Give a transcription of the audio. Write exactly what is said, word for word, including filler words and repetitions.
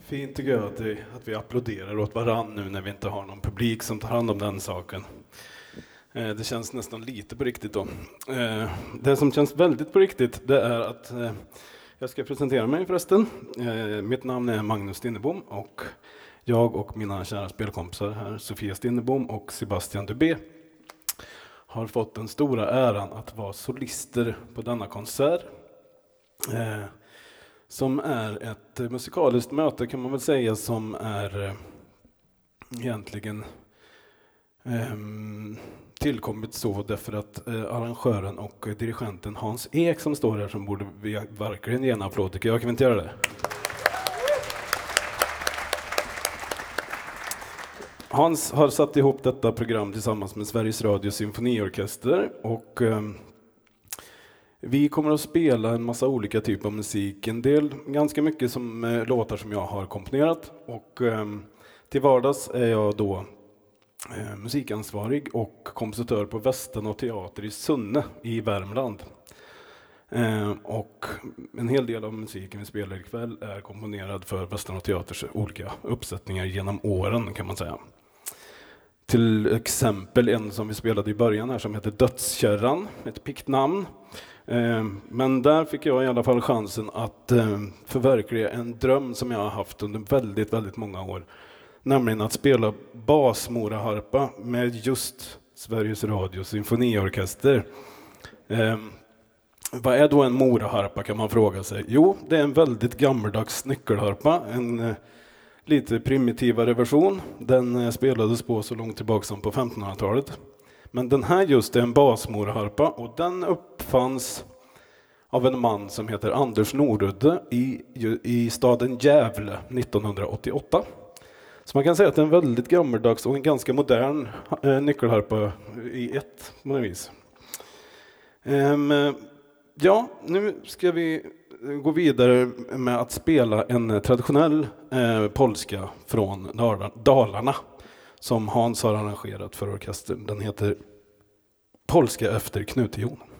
Fint tycker jag att, det, att vi applåderar åt varann nu när vi inte har någon publik som tar hand om den saken. Eh, det känns nästan lite på riktigt då. Eh, det som känns väldigt på riktigt, det är att eh, jag ska presentera mig förresten. Eh, mitt namn är Magnus Stinnebom och jag och mina kära spelkompisar här, Sofia Stinnebom och Sebastian Dubé, har fått den stora äran att vara solister på denna konsert. Eh, som är ett musikaliskt möte kan man väl säga, som är eh, egentligen eh, tillkommit så därför att eh, arrangören och eh, dirigenten Hans Ek som står här, som borde vi verkligen ge en applåd, tycker jag. Kan vi inte göra det? Hans har satt ihop detta program tillsammans med Sveriges Radio symfoniorkester och eh, vi kommer att spela en massa olika typer av musik. En del, ganska mycket som eh, låtar som jag har komponerat. Och eh, till vardags är jag då eh, musikansvarig och kompositör på Västern och teater i Sunne i Värmland. Eh, och en hel del av musiken vi spelar ikväll är komponerad för Västern och teaters olika uppsättningar genom åren, kan man säga. Till exempel en som vi spelade i början här som heter Dödskärran, ett pikt namn. Men där fick jag i alla fall chansen att förverkliga en dröm som jag har haft under väldigt, väldigt många år. Nämligen att spela basmoraharpa med just Sveriges Radio symfoniorkester. Vad är då en moraharpa, kan man fråga sig? Jo, det är en väldigt gammaldags nyckelharpa. En lite primitivare version. Den spelades på så långt tillbaka som på femtonhundratalet. Men den här just är en basmoraharpa och den uppfanns av en man som heter Anders Norudde i, i staden Gävle nittonhundraåttioåtta. Så man kan säga att det är en väldigt gammaldags och en ganska modern eh, nyckelharpa i ett på något vis. Ehm, ja, nu ska vi gå vidare med att spela en traditionell eh, polska från Dalarna som Hans har arrangerat för orkestern. Den heter Polska efter Knutejon.